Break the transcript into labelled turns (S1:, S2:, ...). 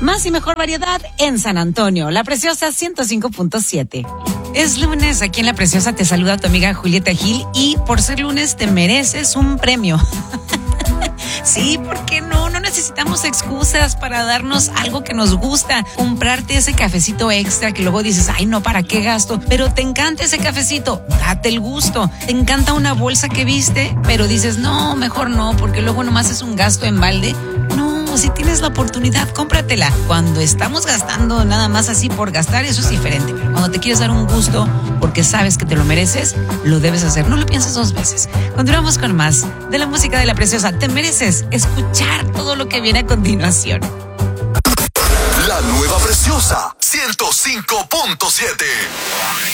S1: Más y mejor variedad en San Antonio, La Preciosa 105.7. Es lunes, aquí en La Preciosa te saluda tu amiga Julieta Gil y por ser lunes te mereces un premio. Sí, ¿por qué no? No necesitamos excusas para darnos algo que nos gusta. Comprarte ese cafecito extra que luego dices, ay no, ¿para qué gasto? Pero te encanta ese cafecito, date el gusto. Te encanta una bolsa que viste, pero dices, no, mejor no, porque luego nomás es un gasto en balde. No, si tienes la oportunidad, cómpratela. Cuando estamos gastando nada más así por gastar, eso es diferente. Pero cuando te quieres dar un gusto porque sabes que te lo mereces, lo debes hacer. No lo pienses dos veces. Continuamos con más de la música de La Preciosa. Te mereces escuchar todo lo que viene a continuación.
S2: La nueva Preciosa 105.7.